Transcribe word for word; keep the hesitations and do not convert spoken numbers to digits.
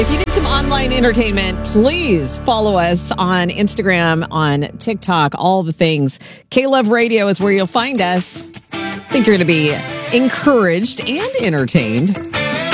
If you need some online entertainment, please follow us on Instagram, on TikTok, all the things. K-Love Radio is where you'll find us. I think you're going to be encouraged and entertained.